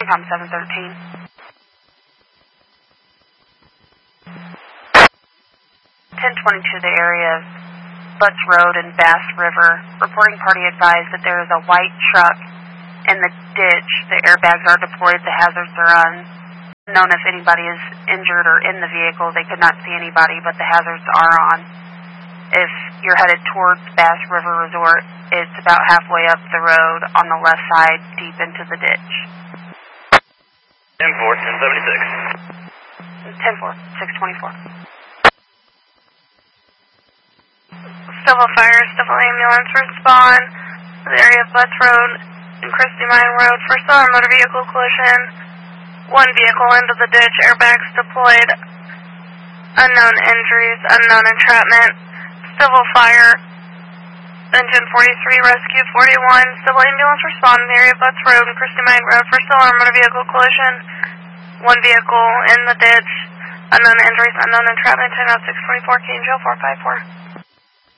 Intercom 713. 1022, the area of Butts Road and Bass River. Reporting party advised that there is a white truck in the ditch. The airbags are deployed, the hazards are unknown if anybody is injured or in the vehicle. They could not see anybody, but the hazards are on. If you're headed towards Bass River Resort, it's about halfway up the road on the left side, deep into the ditch. 10-4, 1076. 10-4, 624. Civil fire, civil ambulance respond to the area of Butts Road and Christie Mine Road for still motor vehicle collision. One vehicle into the ditch, airbags deployed, unknown injuries, unknown entrapment. Civil fire, engine 43, rescue 41. Civil ambulance respond in the area of Butts Road and Christie Mine Road for still motor vehicle collision. One vehicle in the ditch, unknown injuries, unknown entrapment. 10-624, KNGL 454.